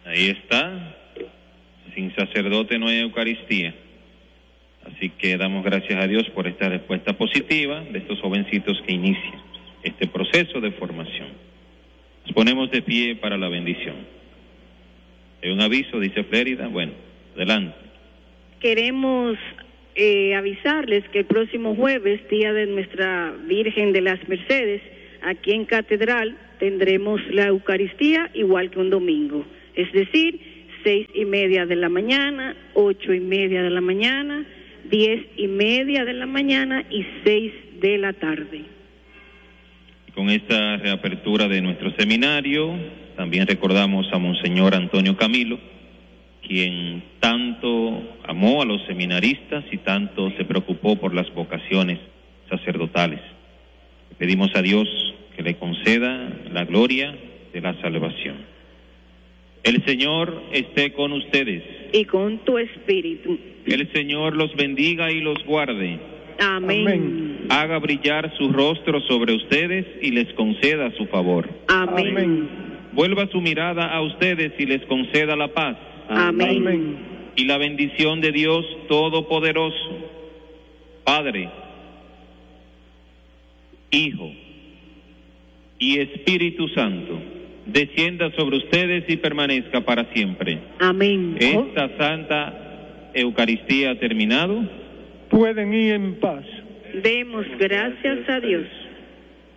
Ahí está. Sin sacerdote no hay Eucaristía. Así que damos gracias a Dios por esta respuesta positiva de estos jovencitos que inician este proceso de formación. Nos ponemos de pie para la bendición. Hay un aviso, dice Flérida. Bueno, adelante. Queremos avisarles que el próximo jueves, día de Nuestra Virgen de las Mercedes, aquí en Catedral tendremos la Eucaristía igual que un domingo. Es decir, 6:30 de la mañana, 8:30 de la mañana, 10:30 de la mañana y 6 de la tarde. Con esta reapertura de nuestro seminario, también recordamos a Monseñor Antonio Camilo, quien tanto amó a los seminaristas y tanto se preocupó por las vocaciones sacerdotales. Pedimos a Dios que le conceda la gloria de la salvación. El Señor esté con ustedes. Y con tu espíritu. El Señor los bendiga y los guarde. Amén. Amén. Haga brillar su rostro sobre ustedes y les conceda su favor. Amén. Amén. Vuelva su mirada a ustedes y les conceda la paz. Amén. Amén. Y la bendición de Dios Todopoderoso, Padre, Hijo y Espíritu Santo, descienda sobre ustedes y permanezca para siempre. Amén. Esta Santa Eucaristía ha terminado. Pueden ir en paz. Demos gracias a Dios.